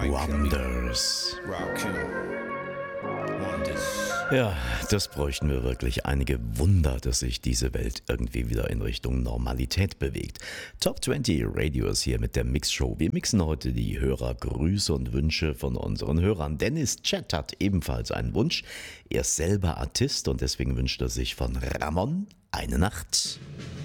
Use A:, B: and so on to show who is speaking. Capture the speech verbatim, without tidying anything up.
A: Wonders. Ja, das bräuchten wir wirklich. Einige Wunder, dass sich diese Welt irgendwie wieder in Richtung Normalität bewegt. Top zwanzig Radio ist hier mit der Mixshow. Wir mixen heute die Hörergrüße und Wünsche von unseren Hörern. Dennis Chat hat ebenfalls einen Wunsch. Er ist selber Artist und deswegen wünscht er sich von Ramon eine Nacht.